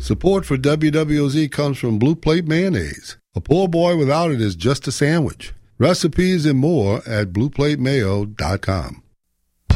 Support for WWOZ comes from Blue Plate Mayonnaise. A poor boy without it is just a sandwich. Recipes and more at blueplatemayo.com.